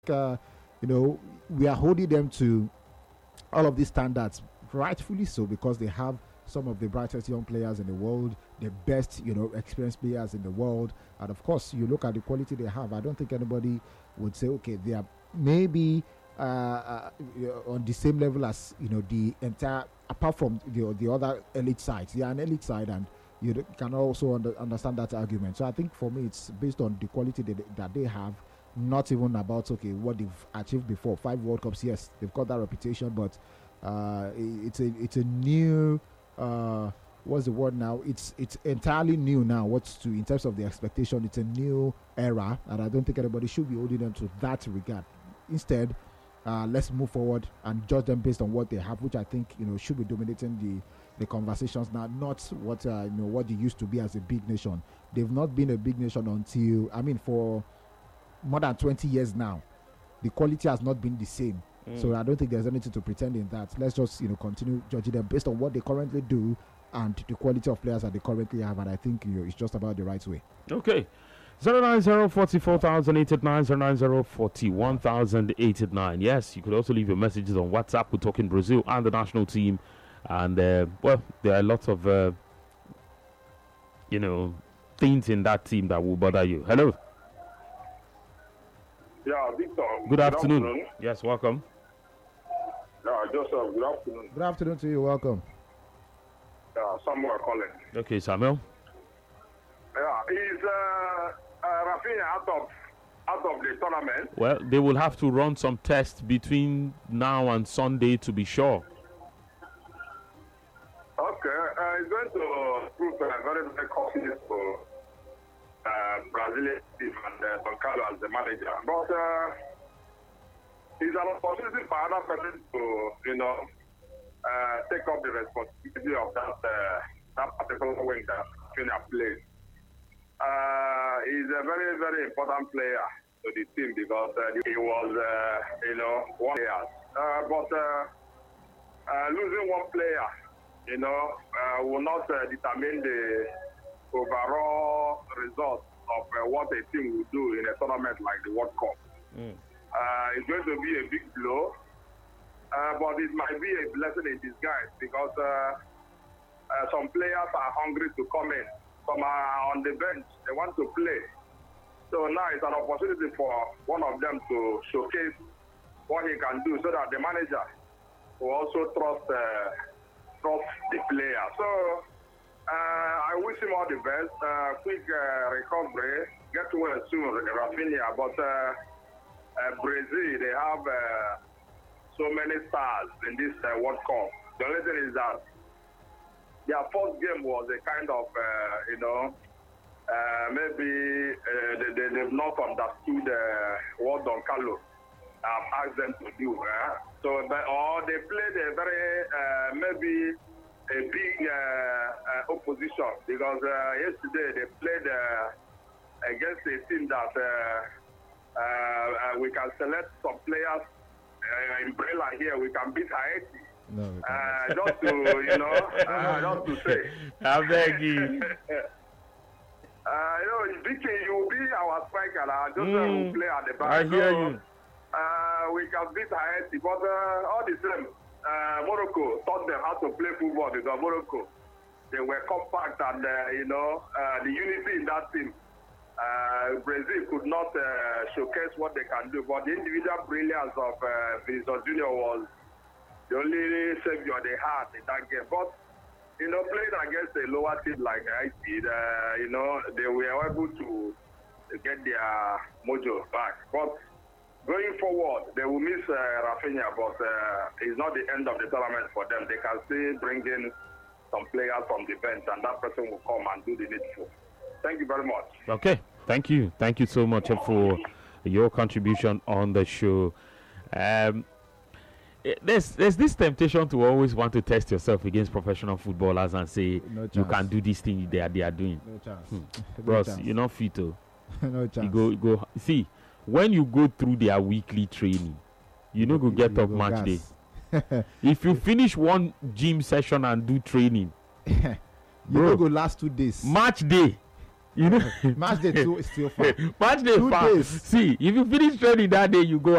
we are holding them to all of these standards, rightfully so, because they have some of the brightest young players in the world, the best, experienced players in the world. And of course, you look at the quality they have. I don't think anybody would say, okay, they are maybe on the same level as, the entire, apart from the other elite sides. They are an elite side, and you can also understand that argument. So I think for me, it's based on the quality that they have, not even about, okay, what they've achieved before. 5 World Cups, yes, they've got that reputation, but it's a new, what's the word now? It's entirely new now. In terms of the expectation, it's a new era, and I don't think anybody should be holding them to that regard. Instead, let's move forward and judge them based on what they have, which I think should be dominating the conversations now, not what what they used to be as a big nation. They've not been a big nation for more than 20 years now. The quality has not been the same. So I don't think there's anything to pretend in that. Let's just continue judging them based on what they currently do and the quality of players that they currently have, and I think it's just about the right way. Okay. 090-44,889, Yes, you could also leave your messages on WhatsApp. We're talking Brazil and the national team, and there are lots of things in that team that will bother you. Hello. Yeah, Victor. Good afternoon. Yes, welcome. Yeah, Joseph, good afternoon. Good afternoon to you. Welcome. Yeah, Samuel calling. Okay, Samuel. Yeah, is Rafinha out of the tournament? Well, they will have to run some tests between now and Sunday to be sure. Okay, it's going to prove very, very costly for Brazilian team and Don Carlo as the manager. But it's an opportunity for another person to, take up the responsibility of that particular wing that Rafinha plays. He's a very, very important player to the team because he was, one player. But losing one player, will not determine the overall result of what a team will do in a tournament like the World Cup. It's going to be a big blow, but it might be a blessing in disguise because some players are hungry to come in. Some are on the bench, they want to play. So now it's an opportunity for one of them to showcase what he can do so that the manager will also trust the player. So I wish him all the best. Quick recovery, get well soon, Rafinha. But Brazil, they have so many stars in this World Cup. The only thing is that their first game was a kind of, maybe they've not understood what Don Carlo asked them to do. Or they played a very, maybe a big opposition because yesterday they played against a team that we can select some players in Brela here. We can beat Haiti. No, just to, just to say. I beg you. Vicky, you will be our striker. Just will play at the back. I hear you. We can beat Haiti, but all the same, Morocco taught them how to play football because Morocco, they were compact and, the unity in that team. Brazil could not showcase what they can do, but the individual brilliance of Vinicius Junior was the only savior they had in that game. But, playing against a lower team like Haiti, they were able to get their mojo back. But going forward, they will miss Rafinha, but it's not the end of the tournament for them. They can still bring in some players from the bench, and that person will come and do the needful. Thank you very much. Okay, thank you. Thank you so much for your contribution on the show. There's this temptation to always want to test yourself against professional footballers and say you can do this thing they are doing. No chance. Bros, you're not fit to. No chance. You go. See, when you go through their weekly training, you go get up match day. If you finish one gym session and do training, you don't go last 2 days. Match day. Match day 2 is still far. Match day 2 far. days. See, if you finish training that day, you go